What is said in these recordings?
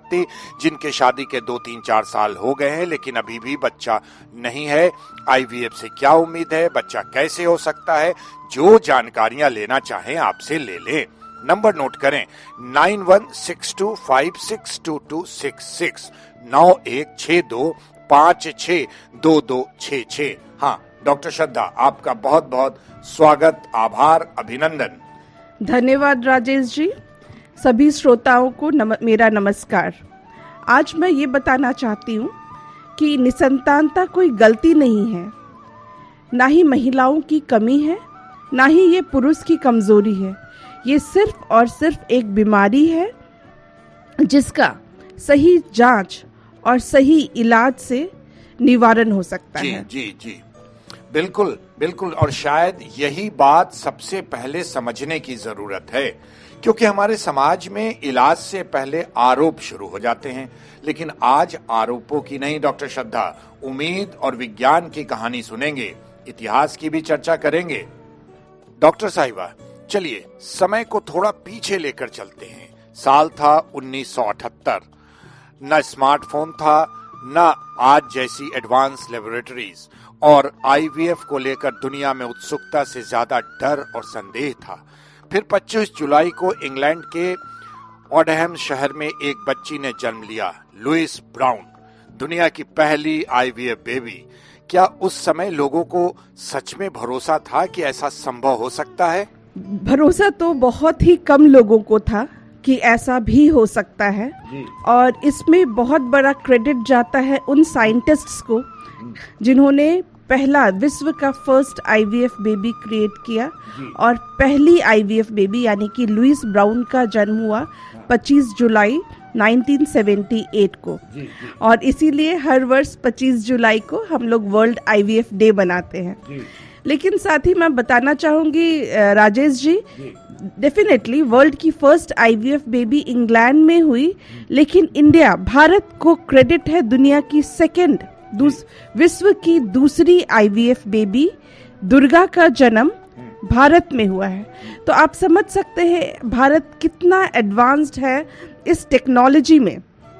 दंपत्ति जिनके शादी के 2-3-4 साल हो गए हैं लेकिन अभी भी बच्चा नहीं है, आईवीएफ से क्या उम्मीद है, बच्चा कैसे हो सकता है, जो जानकारियां लेना चाहें आपसे ले लें। नंबर नोट करें 9162562266 9162562266। हाँ डॉक्टर श्रद्धा, आपका बहुत बहुत स्वागत, आभार, अभिनंदन। धन्यवाद राजेश जी। सभी श्रोताओं को मेरा नमस्कार। आज मैं ये बताना चाहती हूँ कि निसंतानता कोई गलती नहीं है, ना ही महिलाओं की कमी है, ना ही ये पुरुष की कमजोरी है। ये सिर्फ और सिर्फ एक बीमारी है जिसका सही जांच और सही इलाज से निवारण हो सकता है। जी बिल्कुल बिल्कुल। और शायद यही बात सबसे पहले समझने की जरूरत है, क्योंकि हमारे समाज में इलाज से पहले आरोप शुरू हो जाते हैं। लेकिन आज आरोपों की नहीं डॉक्टर श्रद्धा, उम्मीद और विज्ञान की कहानी सुनेंगे, इतिहास की भी चर्चा करेंगे। डॉक्टर साहिबा, चलिए समय को थोड़ा पीछे लेकर चलते हैं। साल था 1978। न स्मार्टफोन था, न आज जैसी एडवांस लेबोरेटरीज, और आईवीएफ को लेकर दुनिया में उत्सुकता से ज्यादा डर और संदेह था। फिर 25 जुलाई को इंग्लैंड के ऑडहम शहर में एक बच्ची ने जन्म लिया, लुइस ब्राउन, दुनिया की पहली आईवीएफ बेबी। क्या उस समय लोगों को सच में भरोसा था कि ऐसा संभव हो सकता है? भरोसा तो बहुत ही कम लोगों को था कि ऐसा भी हो सकता है, और इसमें बहुत बड़ा क्रेडिट जाता है उन साइंटिस्ट्स को जिन्होंने पहला विश्व का फर्स्ट आईवीएफ बेबी क्रिएट किया। और पहली आईवीएफ बेबी यानी कि लुइस ब्राउन का जन्म हुआ 25 जुलाई 1978 को, और इसीलिए हर वर्ष 25 जुलाई को हम लोग वर्ल्ड आईवीएफ डे बनाते हैं। लेकिन साथ ही मैं बताना चाहूंगी राजेश जी, डेफिनेटली वर्ल्ड की फर्स्ट आईवीएफ बेबी इंग्लैंड में हुई, लेकिन इंडिया, भारत को क्रेडिट है दुनिया की सेकंड, विश्व की दूसरी आईवीएफ बेबी दुर्गा का जन्म भारत में हुआ है। तो आप समझ सकते हैं भारत कितना एडवांस्ड है इस टेक्नोलॉजी में।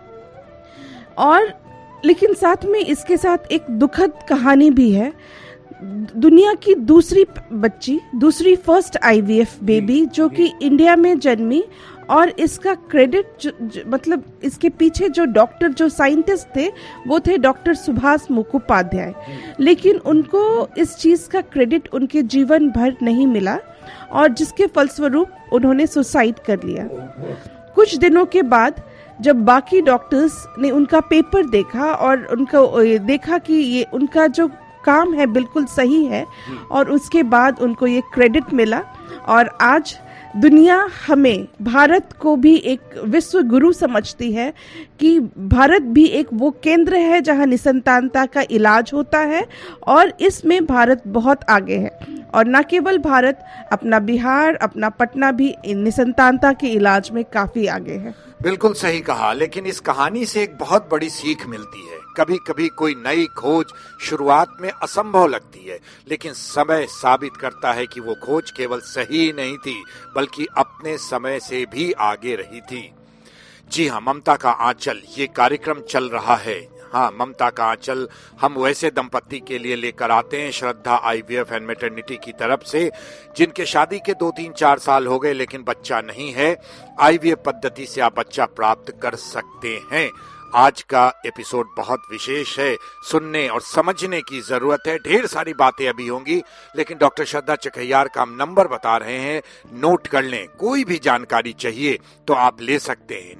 और लेकिन साथ में इसके साथ एक दुखद कहानी भी है। दुनिया की दूसरी बच्ची, दूसरी फर्स्ट आईवीएफ बेबी जो कि इंडिया में जन्मी, और इसका क्रेडिट मतलब इसके पीछे जो डॉक्टर, जो साइंटिस्ट थे, वो थे डॉक्टर सुभाष मुखोपाध्याय। लेकिन उनको इस चीज का क्रेडिट उनके जीवन भर नहीं मिला, और जिसके फलस्वरूप उन्होंने सुसाइड कर लिया। कुछ दिनों के बाद जब बाकी डॉक्टर्स ने उनका पेपर देखा और उनको देखा कि ये उनका जो काम है बिल्कुल सही है, और उसके बाद उनको ये क्रेडिट मिला। और आज दुनिया हमें, भारत को भी एक विश्व गुरु समझती है कि भारत भी एक वो केंद्र है जहां निसंतानता का इलाज होता है, और इसमें भारत बहुत आगे है। और न केवल भारत, अपना बिहार, अपना पटना भी निसंतानता के इलाज में काफी आगे है। बिल्कुल सही कहा। लेकिन इस कहानी से एक बहुत बड़ी सीख मिलती है। कभी कभी कोई नई खोज शुरुआत में असंभव लगती है, लेकिन समय साबित करता है कि वो खोज केवल सही नहीं थी, बल्कि अपने समय से भी आगे रही थी। जी हाँ, ममता का आंचल, ये कार्यक्रम चल रहा है। हाँ, ममता का आंचल हम वैसे दंपत्ति के लिए लेकर आते हैं, श्रद्धा आईवीएफ एंड मैटरनिटी की तरफ से, जिनके शादी के 2-3-4 साल हो गए लेकिन बच्चा नहीं है। आईवीएफ पद्धति से आप बच्चा प्राप्त कर सकते हैं। आज का एपिसोड बहुत विशेष है, सुनने और समझने की जरूरत है। ढेर सारी बातें अभी होंगी, लेकिन डॉक्टर श्रद्धा चकैयार का हम नंबर बता रहे हैं, नोट कर लें। कोई भी जानकारी चाहिए तो आप ले सकते हैं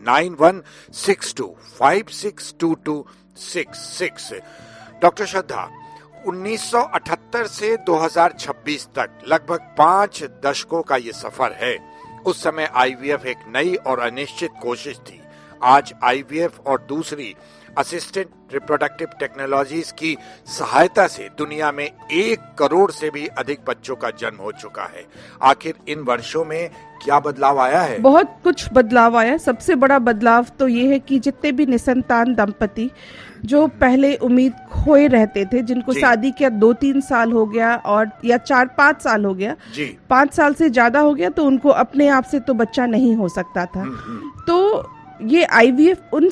9162562266। डॉक्टर श्रद्धा, 1978 से 2026 तक लगभग 5 दशकों का ये सफर है। उस समय आईवीएफ एक नई और अनिश्चित कोशिश थी। आज आईवीएफ और दूसरी असिस्टेंट रिप्रोडक्टिव टेक्नोलॉजीज की सहायता से दुनिया में 1 करोड़ से भी अधिक बच्चों का जन्म हो चुका है। आखिर इन वर्षों में क्या बदलाव आया है? बहुत कुछ बदलाव आया। सबसे बड़ा बदलाव तो ये है कि जितने भी निसंतान दंपति जो पहले उम्मीद खोए रहते थे, जिनको शादी के 2-3 साल हो गया और या 4-5 साल हो गया, 5 साल से ज्यादा हो गया, तो उनको अपने आप से तो बच्चा नहीं हो सकता था। तो ये आईवीएफ उन